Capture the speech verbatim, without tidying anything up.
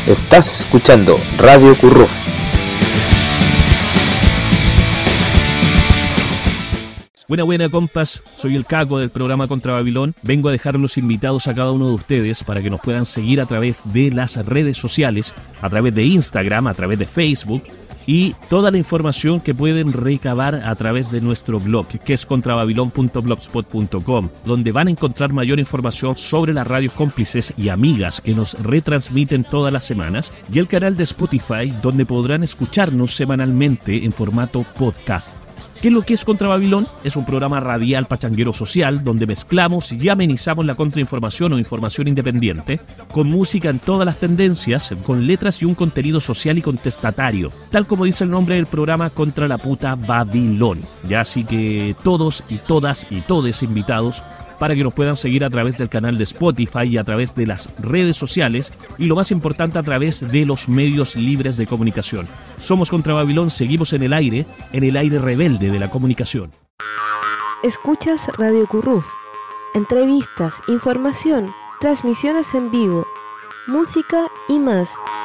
Estás escuchando Radio Curruf. Buena, buena, compas. Soy el Caco del programa Contra Babilón. Vengo a dejarlos invitados a cada uno de ustedes para que nos puedan seguir a través de las redes sociales, a través de Instagram, a través de Facebook y toda la información que pueden recabar a través de nuestro blog, que es contrababilón punto blogspot punto com, donde van a encontrar mayor información sobre las radios cómplices y amigas que nos retransmiten todas las semanas, y el canal de Spotify, donde podrán escucharnos semanalmente en formato podcast. ¿Qué es lo que es Contra Babilón? Es un programa radial pachanguero social donde mezclamos y amenizamos la contrainformación o información independiente con música en todas las tendencias, con letras y un contenido social y contestatario, tal como dice el nombre del programa, Contra la puta Babilón. Ya así que todos y todas y todes invitados para que nos puedan seguir a través del canal de Spotify y a través de las redes sociales y lo más importante, a través de los medios libres de comunicación. Somos Contra Babilón, seguimos en el aire, en el aire rebelde de la comunicación. Escuchas Radio Curruf. Entrevistas, información, transmisiones en vivo, música y más.